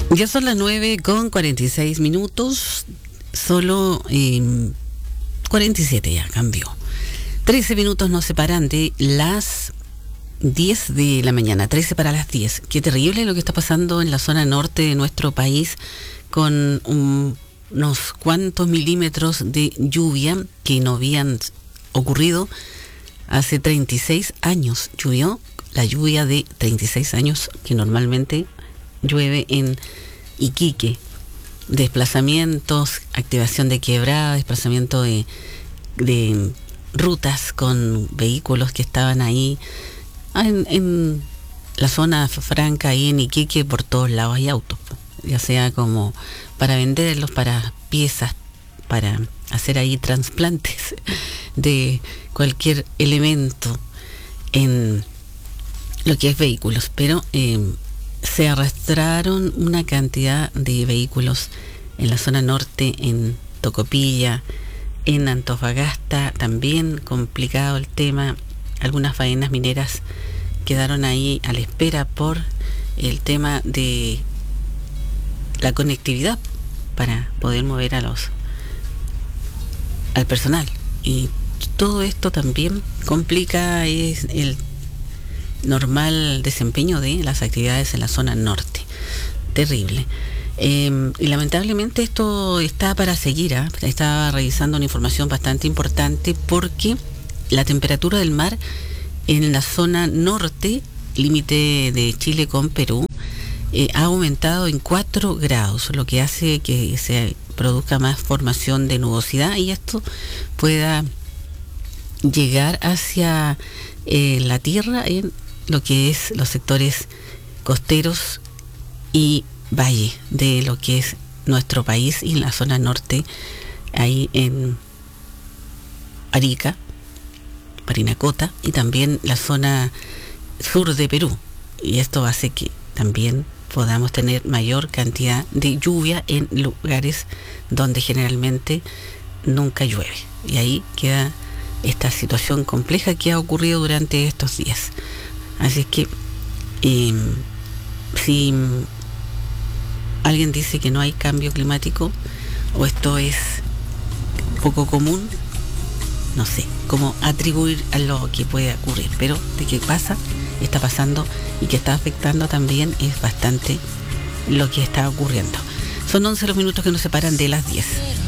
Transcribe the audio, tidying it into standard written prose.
Ya son las 9:46, solo 47 ya cambió. 13 minutos nos separan de las 10 de la mañana, 13 para las 10. Qué terrible lo que está pasando en la zona norte de nuestro país con unos cuantos milímetros de lluvia que no habían ocurrido hace 36 años. Llovió la lluvia de 36 años que normalmente llueve en Iquique. Desplazamientos, activación de quebrada, desplazamiento de rutas con vehículos que estaban ahí en la zona franca, ahí en Iquique. Por todos lados hay autos, ya sea como para venderlos, para piezas, para hacer ahí trasplantes de cualquier elemento en lo que es vehículos, pero se arrastraron una cantidad de vehículos en la zona norte, en Tocopilla, en Antofagasta, también complicado el tema. Algunas faenas mineras quedaron ahí a la espera por el tema de la conectividad para poder mover al personal, y todo esto también complica el normal desempeño de las actividades en la zona norte. Terrible. Y lamentablemente esto está para seguir. Estaba revisando una información bastante importante porque la temperatura del mar en la zona norte, límite de Chile con Perú, ha aumentado en 4 grados, lo que hace que se produzca más formación de nubosidad y esto pueda llegar hacia la tierra en lo que es los sectores costeros y valle de lo que es nuestro país, y en la zona norte, ahí en Arica, Parinacota, y también la zona sur de Perú. Y esto hace que también podamos tener mayor cantidad de lluvia en lugares donde generalmente nunca llueve. Y ahí queda esta situación compleja que ha ocurrido durante estos días. Así es que si alguien dice que no hay cambio climático o esto es poco común, no sé cómo atribuir a lo que puede ocurrir, pero de qué pasa, está pasando y que está afectando también es bastante lo que está ocurriendo. Son 11 los minutos que nos separan de las 10.